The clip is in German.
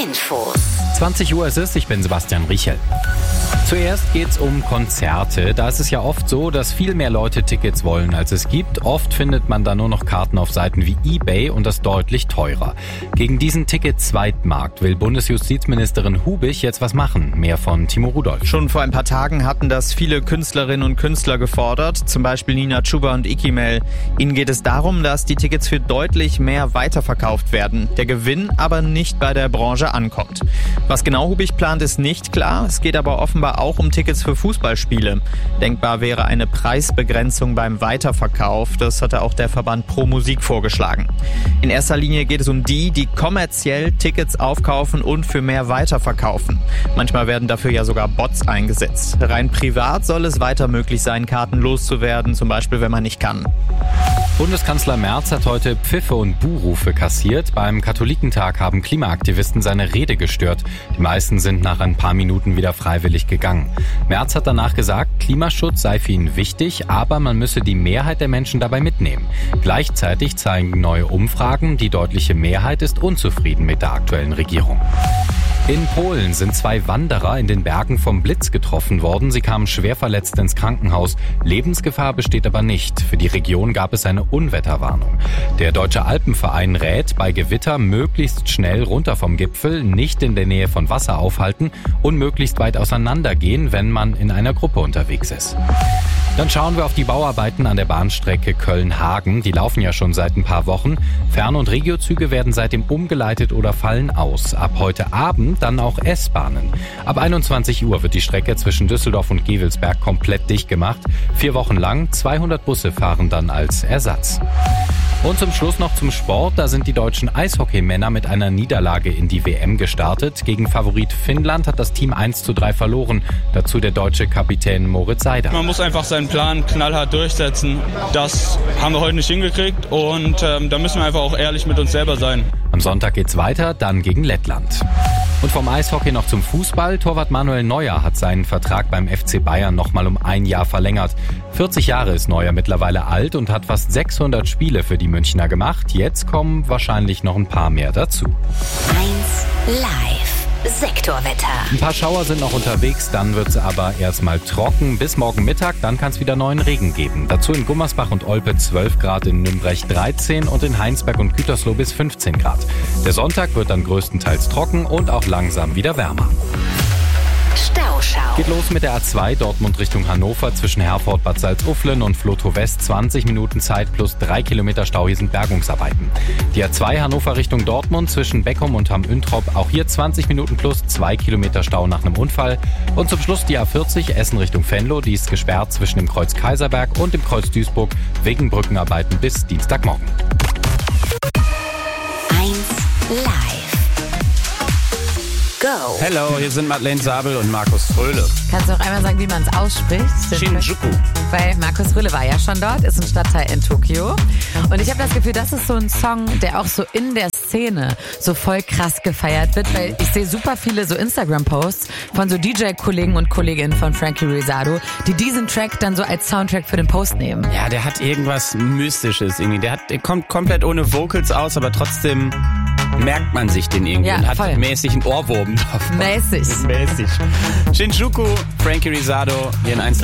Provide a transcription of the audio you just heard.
Infos. 20 Uhr ist es, ich bin Sebastian Riechel. Zuerst geht's um Konzerte. Da ist es ja oft so, dass viel mehr Leute Tickets wollen, als es gibt. Oft findet man da nur noch Karten auf Seiten wie eBay und das deutlich teurer. Gegen diesen Ticket-Zweitmarkt will Bundesjustizministerin Hubich jetzt was machen. Mehr von Timo Rudolph. Schon vor ein paar Tagen hatten das viele Künstlerinnen und Künstler gefordert, zum Beispiel Nina Chuba und Ikimel. Ihnen geht es darum, dass die Tickets für deutlich mehr weiterverkauft werden, der Gewinn aber nicht bei der Branche ankommt. Was genau Hubich plant, ist nicht klar. Es geht aber offenbar auch um Tickets für Fußballspiele. Denkbar wäre eine Preisbegrenzung beim Weiterverkauf. Das hatte auch der Verband Pro Musik vorgeschlagen. In erster Linie geht es um die kommerziell Tickets aufkaufen und für mehr weiterverkaufen. Manchmal werden dafür ja sogar Bots eingesetzt. Rein privat soll es weiter möglich sein, Karten loszuwerden, zum Beispiel wenn man nicht kann. Bundeskanzler Merz hat heute Pfiffe und Buhrufe kassiert. Beim Katholikentag haben Klimaaktivisten seine Rede gestört. Die meisten sind nach ein paar Minuten wieder freiwillig gegangen. Merz hat danach gesagt, Klimaschutz sei für ihn wichtig, aber man müsse die Mehrheit der Menschen dabei mitnehmen. Gleichzeitig zeigen neue Umfragen, die deutliche Mehrheit ist unzufrieden mit der aktuellen Regierung. In Polen sind 2 Wanderer in den Bergen vom Blitz getroffen worden. Sie kamen schwer verletzt ins Krankenhaus. Lebensgefahr besteht aber nicht. Für die Region gab es eine Unwetterwarnung. Der Deutsche Alpenverein rät, bei Gewitter möglichst schnell runter vom Gipfel, nicht in der Nähe von Wasser aufhalten und möglichst weit auseinandergehen, wenn man in einer Gruppe unterwegs ist. Dann schauen wir auf die Bauarbeiten an der Bahnstrecke Köln-Hagen. Die laufen ja schon seit ein paar Wochen. Fern- und Regiozüge werden seitdem umgeleitet oder fallen aus. Ab heute Abend dann auch S-Bahnen. Ab 21 Uhr wird die Strecke zwischen Düsseldorf und Gevelsberg komplett dicht gemacht. 4 Wochen lang, 200 Busse fahren dann als Ersatz. Und zum Schluss noch zum Sport. Da sind die deutschen Eishockeymänner mit einer Niederlage in die WM gestartet. Gegen Favorit Finnland hat das Team 1:3 verloren. Dazu der deutsche Kapitän Moritz Seider. Man muss einfach seinen Plan knallhart durchsetzen. Das haben wir heute nicht hingekriegt und da müssen wir einfach auch ehrlich mit uns selber sein. Am Sonntag geht's weiter, dann gegen Lettland. Und vom Eishockey noch zum Fußball. Torwart Manuel Neuer hat seinen Vertrag beim FC Bayern nochmal um 1 Jahr verlängert. 40 Jahre ist Neuer mittlerweile alt und hat fast 600 Spiele für die Münchner gemacht. Jetzt kommen wahrscheinlich noch ein paar mehr dazu. 1 Live. Sektorwetter. Ein paar Schauer sind noch unterwegs, dann wird es aber erstmal trocken. Bis morgen Mittag, dann kann es wieder neuen Regen geben. Dazu in Gummersbach und Olpe 12 Grad, in Nürnberg 13 und in Heinsberg und Gütersloh bis 15 Grad. Der Sonntag wird dann größtenteils trocken und auch langsam wieder wärmer. Stauschau. Geht los mit der A2 Dortmund Richtung Hannover zwischen Herford, Bad Salzuflen und Vlotho West. 20 Minuten Zeit plus 3 Kilometer Stau. Hier sind Bergungsarbeiten. Die A2 Hannover Richtung Dortmund zwischen Beckum und Hamm-Üntrop. Auch hier 20 Minuten plus 2 Kilometer Stau nach einem Unfall. Und zum Schluss die A40 Essen Richtung Venlo. Die ist gesperrt zwischen dem Kreuz Kaiserberg und dem Kreuz Duisburg wegen Brückenarbeiten bis Dienstagmorgen. 1 Live. Go. Hello, hier sind Madeleine Sabel und Markus Röhle. Kannst du auch einmal sagen, wie man es ausspricht? Shinjuku. Weil Markus Röhle war ja schon dort, ist ein Stadtteil in Tokio. Und ich habe das Gefühl, das ist so ein Song, der auch so in der Szene so voll krass gefeiert wird, weil ich sehe super viele so Instagram-Posts von so DJ-Kollegen und Kolleginnen von Frankie Rizardo, die diesen Track dann so als Soundtrack für den Post nehmen. Ja, der hat irgendwas Mystisches irgendwie. Der kommt komplett ohne Vocals aus, aber trotzdem merkt man sich den irgendwie und hat voll. mäßig einen Ohrwurm drauf. Mäßig. Mäßig. Shinjuku, Frankie Rizardo, hier in 1